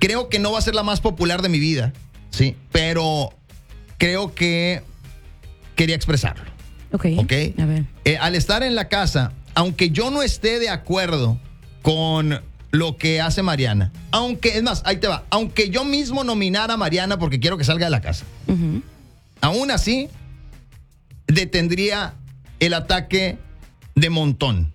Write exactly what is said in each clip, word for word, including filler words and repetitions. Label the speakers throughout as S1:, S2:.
S1: creo que no va a ser la más popular de mi vida, sí, pero creo que quería expresarlo.
S2: Ok.
S1: ¿Ok?
S2: A ver.
S1: Eh, al estar en la casa, aunque yo no esté de acuerdo con lo que hace Mariana, aunque, es más, ahí te va, aunque yo mismo nominara a Mariana porque quiero que salga de la casa,
S2: Uh-huh.
S1: aún así detendría el ataque de montón,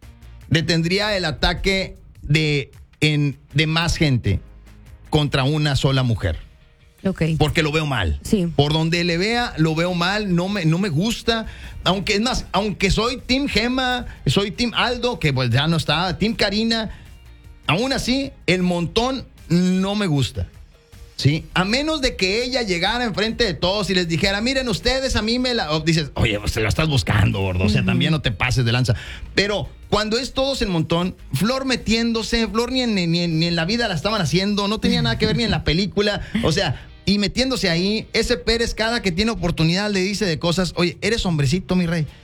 S1: detendría el ataque de, en, de más gente contra una sola mujer.
S2: Ok.
S1: Porque lo veo mal.
S2: Sí.
S1: Por donde le vea, lo veo mal, no me, no me gusta. Aunque, es más, aunque soy Team Gema, soy Team Aldo, que pues ya no está, Team Karina, aún así, el montón no me gusta. ¿Sí? A menos de que ella llegara enfrente de todos y les dijera, miren ustedes, a mí me la... O dices, oye, pues te la estás buscando, gordo, o sea, uh-huh. también no te pases de lanza. Pero cuando es todos en montón, Flor metiéndose, Flor ni en, ni, ni en la vida la estaban haciendo, no tenía nada que ver ni en la película, o sea... Y metiéndose ahí, ese Pérez cada que tiene oportunidad le dice de cosas, oye, eres hombrecito, mi rey.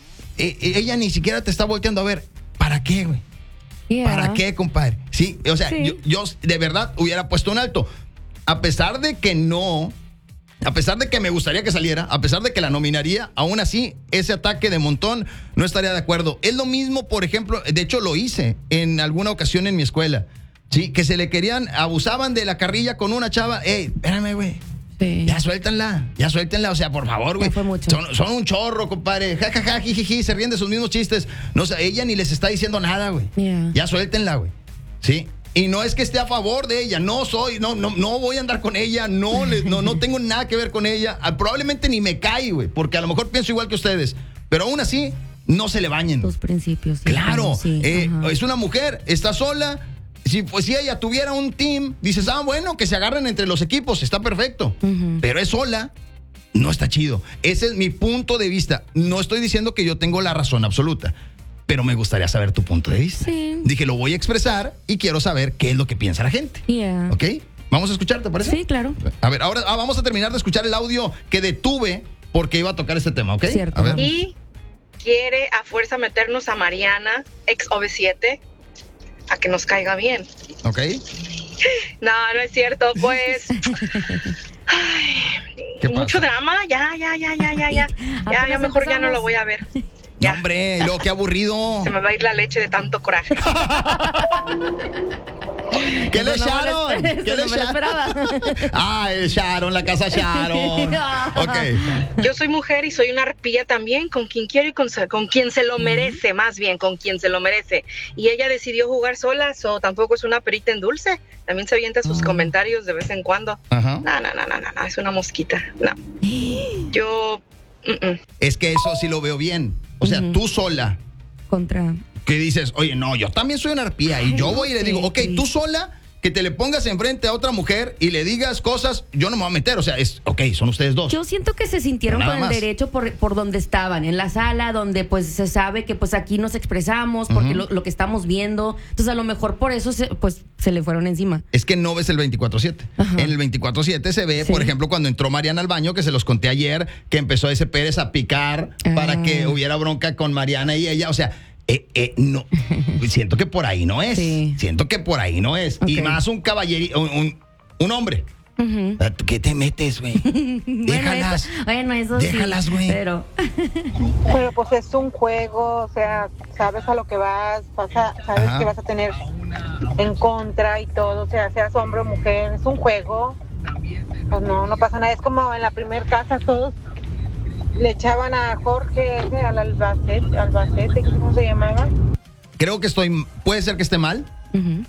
S1: E- ella ni siquiera te está volteando a ver. ¿Para qué, güey?
S2: Yeah.
S1: ¿Para qué, compadre? Sí, o sea,
S2: Sí.
S1: Yo, yo de verdad hubiera puesto un alto. A pesar de que no, a pesar de que me gustaría que saliera, a pesar de que la nominaría, aún así, ese ataque de montón no estaría de acuerdo. Es lo mismo, por ejemplo, de hecho lo hice en alguna ocasión en mi escuela. Sí, que se le querían, abusaban de la carrilla con una chava. Ey, espérame, güey.
S2: Sí.
S1: Ya suéltanla, ya suéltenla, o sea, por favor, güey.
S2: Ya fue mucho.
S1: Son, son un chorro, compadre. Ja, ja, ja, jijiji, se ríen de sus mismos chistes. No, o sea, ella ni les está diciendo nada, güey.
S2: Yeah.
S1: Ya suéltenla, güey. Sí. Y no es que esté a favor de ella, no soy, no, no, no voy a andar con ella, no, le, no, no tengo nada que ver con ella. Ah, probablemente ni me cae, güey, porque a lo mejor pienso igual que ustedes. Pero aún así, no se le bañen.
S2: Tus principios. Sí,
S1: Claro,
S2: sí,
S1: eh,
S2: ajá.
S1: es una mujer, está sola. Si, pues, si ella tuviera un team, dices, ah, bueno, que se agarren entre los equipos, está perfecto.
S2: Uh-huh.
S1: Pero es sola, no está chido. Ese es mi punto de vista. No estoy diciendo que yo tengo la razón absoluta, pero me gustaría saber tu punto de vista.
S2: Sí.
S1: Dije, lo voy a expresar y quiero saber qué es lo que piensa la gente.
S2: Yeah.
S1: ¿Ok? Vamos a escuchar, ¿te parece?
S2: Sí, claro.
S1: A ver, ahora ah, vamos a terminar de escuchar el audio que detuve porque iba a tocar este tema, ¿ok?
S2: Cierto.
S1: A ver.
S3: Y quiere a fuerza meternos a Mariana, ex O V siete, a que nos caiga bien.
S1: ¿Ok?
S3: No, no es cierto, pues. Ay,
S1: ¿Qué
S3: mucho
S1: pasa?
S3: drama, ya, ya, ya, ya, ya, ya. Ya, ya
S2: Apenas
S3: mejor ya no
S2: empezamos.
S3: lo voy a ver.
S1: No,
S3: Ya.
S1: hombre, y luego qué aburrido.
S3: Se me va a ir la leche de tanto coraje.
S1: ¿Qué le
S2: Eso no me lo
S1: echaron?
S2: esper-
S1: ¿Qué
S2: eso
S1: le
S2: no me lo
S1: echaron? Ah, el Sharon, la casa Sharon. Ok.
S3: Yo soy mujer y soy una arpía también, con quien quiero y con, se- con quien se lo merece, más bien, con quien se lo merece. Y ella decidió jugar sola, o tampoco es una perita en dulce. También se avienta sus comentarios de vez en cuando.
S1: Ajá.
S3: No, no, no, no, no, no, es una mosquita. No. Yo... mm, mm.
S1: Es que eso sí lo veo bien. O sea,
S2: Ujú.
S1: tú sola,
S2: Contra.
S1: que dices, oye, no, yo también soy una arpía. Y
S2: Ay,
S1: yo
S2: no
S1: voy y le
S2: sé,
S1: digo, ok,
S2: Cris.
S1: tú sola, que te le pongas enfrente a otra mujer y le digas cosas, yo no me voy a meter. O sea, es, ok, son ustedes dos.
S2: Yo siento que se sintieron
S1: Nada
S2: con el
S1: más.
S2: derecho por, por donde estaban, en la sala, donde pues se sabe que pues aquí nos expresamos, porque
S1: Ujú.
S2: lo, lo que estamos viendo. Entonces a lo mejor por eso se, pues se le fueron encima.
S1: Es que no ves el veinticuatro siete.
S2: Ajá.
S1: En el veinticuatro siete se ve,
S2: Sí.
S1: por ejemplo, cuando entró Mariana al baño, que se los conté ayer, que empezó ese Pérez a picar
S2: Ah.
S1: para que hubiera bronca con Mariana y ella. O sea, eh, eh, no, siento que por ahí no es.
S2: Sí.
S1: Siento que por ahí no es. Y
S2: Ok.
S1: más un caballero, un, un, un hombre.
S2: Ujú.
S1: ¿Qué te metes, güey? Déjalas.
S2: Bueno, eso, bueno, eso sí,
S1: Déjalas, güey.
S2: Pero
S4: Pero pues es un juego, o sea, sabes a lo que vas, pasa, sabes
S1: Ajá.
S4: que vas a tener en contra y todo, o sea, seas hombre o mujer, es un juego. Pues no, no pasa nada, es como en la primer casa todos le echaban a Jorge, ese, al Albacete, Albacete, ¿cómo se llamaba?
S1: Creo que estoy, puede ser que esté mal,
S2: ujú.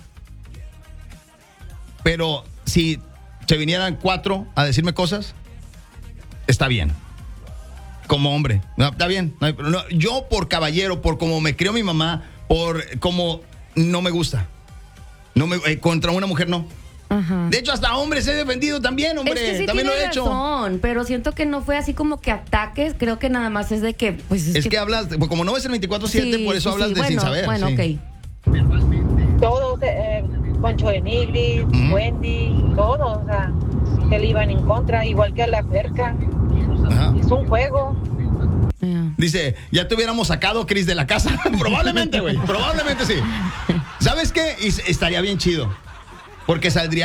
S1: pero si se vinieran cuatro a decirme cosas, está bien. Como hombre, no, está bien. No hay- no, yo por caballero, por como me crió mi mamá, por como no me gusta. No me, eh, contra una mujer no.
S2: Ajá.
S1: De hecho, hasta hombres he defendido también, hombre.
S2: Es que sí
S1: también lo
S2: tiene
S1: he hecho.
S2: razón, pero siento que no fue así como que ataques, creo que nada más es de que, pues
S1: Es que hablas, de- como no ves el veinticuatro siete,
S2: sí,
S1: por eso
S2: sí,
S1: hablas
S2: sí.
S1: de
S2: bueno,
S1: sin saber.
S2: Bueno,
S1: sí.
S2: ok.
S4: Todos, eh, Poncho de Nigris,
S1: Ujú.
S4: Wendy, todos, o sea, se le iban en contra, igual que a la perca.
S1: Ajá.
S4: Es un juego.
S2: Yeah.
S1: Dice, ya te hubiéramos sacado, Cris, de la casa. Probablemente, güey. Probablemente sí. ¿Sabes qué? Y- estaría bien chido. Porque saldría